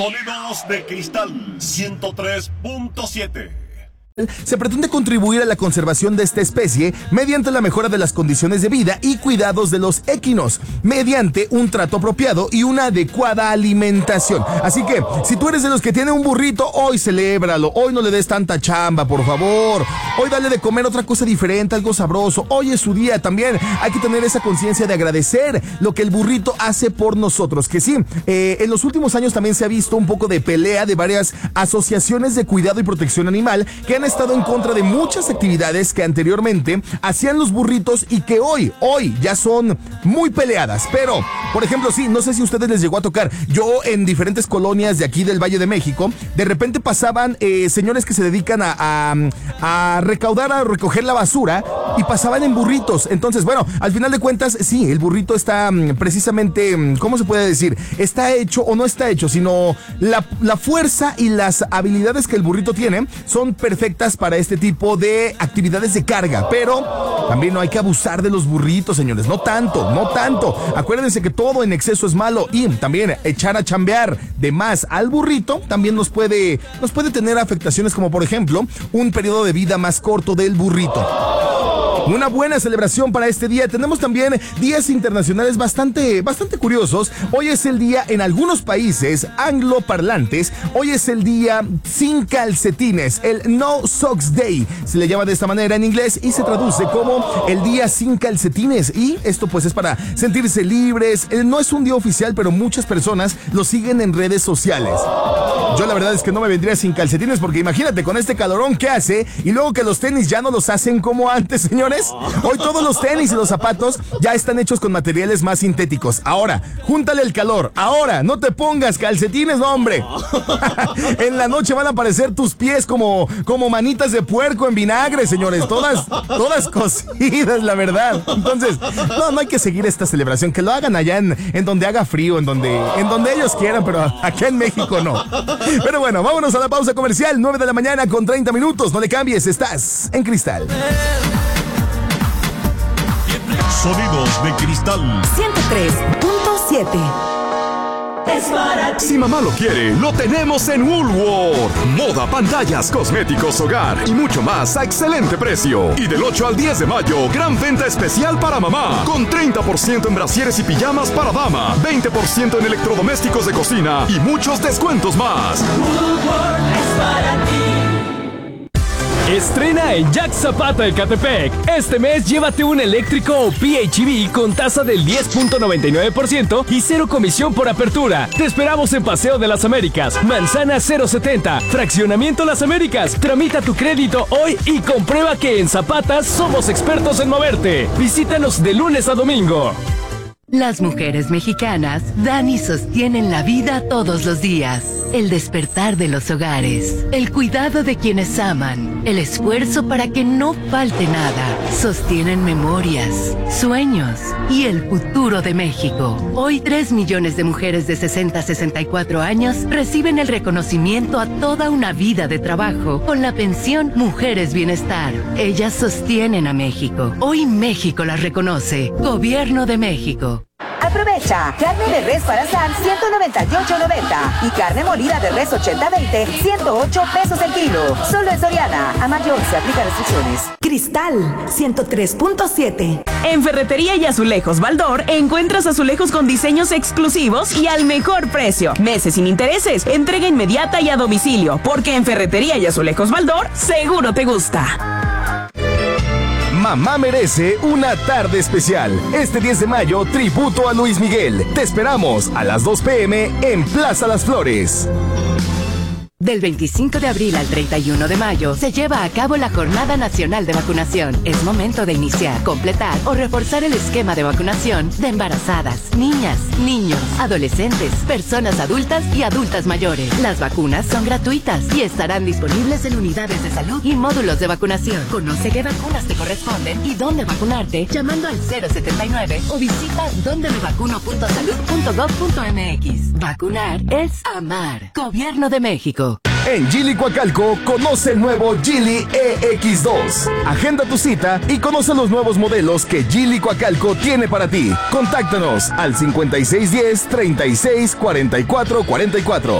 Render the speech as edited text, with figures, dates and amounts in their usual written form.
Sonidos de Cristal 103.7. Se pretende contribuir a la conservación de esta especie mediante la mejora de las condiciones de vida y cuidados de los equinos, mediante un trato apropiado y una adecuada alimentación. Así que, si tú eres de los que tiene un burrito, hoy celébralo, hoy no le des tanta chamba, por favor. Hoy dale de comer otra cosa diferente, algo sabroso. Hoy es su día también. Hay que tener esa conciencia de agradecer lo que el burrito hace por nosotros. Que sí, en los últimos años también se ha visto un poco de pelea de varias asociaciones de cuidado y protección animal que han estado en contra de muchas actividades que anteriormente hacían los burritos y que hoy ya son muy peleadas. Pero, por ejemplo, sí, no sé si a ustedes les llegó a tocar. Yo en diferentes colonias de aquí del Valle de México, de repente pasaban señores que se dedican a recaudar, a recoger la basura y pasaban en burritos. Entonces, bueno, al final de cuentas, sí, el burrito está precisamente, ¿cómo se puede decir? Está hecho o no está hecho, sino la fuerza y las habilidades que el burrito tiene son perfectas para este tipo de actividades de carga, pero también no hay que abusar de los burritos, señores, no tanto. Acuérdense que todo en exceso es malo y también echar a chambear de más al burrito también nos puede tener afectaciones como por ejemplo un periodo de vida más corto del burrito. Una buena celebración para este día. Tenemos también días internacionales bastante curiosos. Hoy es el día en algunos países angloparlantes. Hoy es el día sin calcetines, el No Socks Day. Se le llama de esta manera en inglés y se traduce como el día sin calcetines. Y esto pues es para sentirse libres. No es un día oficial, pero muchas personas lo siguen en redes sociales. Yo la verdad es que no me vendría sin calcetines porque imagínate con este calorón que hace y luego que los tenis ya no los hacen como antes, señores. Hoy todos los tenis y los zapatos ya están hechos con materiales más sintéticos. Ahora, júntale el calor. Ahora, no te pongas calcetines, no, hombre. En la noche van a aparecer tus pies como manitas de puerco en vinagre, señores. Todas cocidas, la verdad. Entonces, no hay que seguir esta celebración. Que lo hagan allá en donde haga frío, en donde ellos quieran, pero acá en México no. Pero bueno, vámonos a la pausa comercial. 9 de la mañana con 30 minutos. No le cambies, estás en Cristal. Sonidos de Cristal 103.7. Si mamá lo quiere, lo tenemos en Woolworth. Moda, pantallas, cosméticos, hogar y mucho más a excelente precio. Y del 8 al 10 de mayo, gran venta especial para mamá. Con 30% en brasieres y pijamas para dama, 20% en electrodomésticos de cocina y muchos descuentos más. Woolworth es para ti. Estrena en Jack Zapata Ecatepec. Este mes llévate un eléctrico o PHEV con tasa del 10.99% y cero comisión por apertura. Te esperamos en Paseo de las Américas, Manzana 070, Fraccionamiento Las Américas. Tramita tu crédito hoy y comprueba que en Zapata somos expertos en moverte. Visítanos de lunes a domingo. Las mujeres mexicanas dan y sostienen la vida todos los días. El despertar de los hogares, el cuidado de quienes aman, el esfuerzo para que no falte nada. Sostienen memorias, sueños y el futuro de México. Hoy 3 millones de mujeres de 60 a 64 años reciben el reconocimiento a toda una vida de trabajo con la pensión Mujeres Bienestar. Ellas sostienen a México. Hoy México las reconoce. Gobierno de México. Aprovecha, carne de res para asar 198.90 y carne molida de res 80-20, 108 pesos el kilo. Solo en Soriana. A mayor se aplican restricciones. Cristal 103.7. En Ferretería y Azulejos Baldor encuentras azulejos con diseños exclusivos y al mejor precio. Meses sin intereses, entrega inmediata y a domicilio, porque en Ferretería y Azulejos Baldor seguro te gusta. Mamá merece una tarde especial. Este 10 de mayo, tributo a Luis Miguel. Te esperamos a las 2 p.m. en Plaza Las Flores. Del 25 de abril al 31 de mayo se lleva a cabo la Jornada Nacional de Vacunación. Es momento de iniciar, completar o reforzar el esquema de vacunación de embarazadas, niñas, niños, adolescentes, personas adultas y adultas mayores. Las vacunas son gratuitas y estarán disponibles en unidades de salud y módulos de vacunación. Conoce qué vacunas te corresponden y dónde vacunarte llamando al 079 o visita dondemevacuno.salud.gov.mx. Vacunar es amar. Gobierno de México. En Geely Coacalco, conoce el nuevo Geely EX2. Agenda tu cita y conoce los nuevos modelos que Geely Coacalco tiene para ti. Contáctanos al 5610-364444.